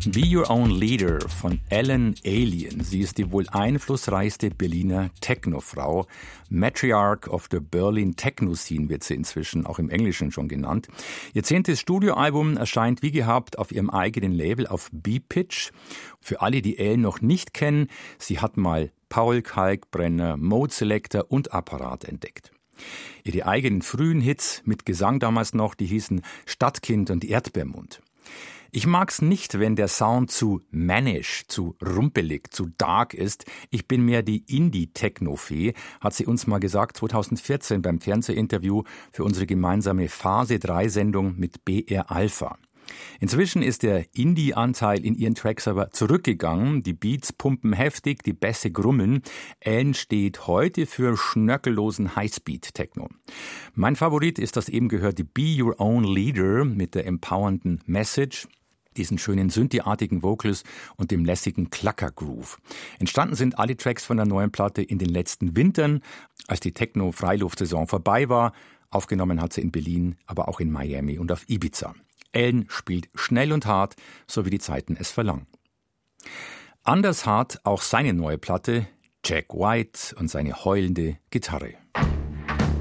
Be Your Own Leader von Ellen Allien. Sie ist die wohl einflussreichste Berliner Techno-Frau. Matriarch of the Berlin Techno Scene wird sie inzwischen auch im Englischen schon genannt. Ihr 10. Studioalbum erscheint wie gehabt auf ihrem eigenen Label auf B-Pitch. Für alle, die Ellen noch nicht kennen, sie hat mal Paul Kalkbrenner, Mode Selector und Apparat entdeckt. Ihre eigenen frühen Hits mit Gesang damals noch, die hießen Stadtkind und Erdbeermund. Ich mag's nicht, wenn der Sound zu mannish, zu rumpelig, zu dark ist. Ich bin mehr die Indie-Techno-Fee, hat sie uns mal gesagt 2014 beim Fernsehinterview für unsere gemeinsame Phase-3-Sendung mit BR Alpha. Inzwischen ist der Indie-Anteil in ihren Tracks aber zurückgegangen. Die Beats pumpen heftig, die Bässe grummeln. Ellen steht heute für schnörkellosen Highspeed-Techno. Mein Favorit ist das eben gehörte Be Your Own Leader mit der empowernden Message, diesen schönen Synthi-artigen Vocals und dem lässigen Klacker-Groove. Entstanden sind alle Tracks von der neuen Platte in den letzten Wintern, als die Techno-Freiluftsaison vorbei war. Aufgenommen hat sie in Berlin, aber auch in Miami und auf Ibiza. Ellen spielt schnell und hart, so wie die Zeiten es verlangen. Anders hart auch seine neue Platte, Jack White und seine heulende Gitarre.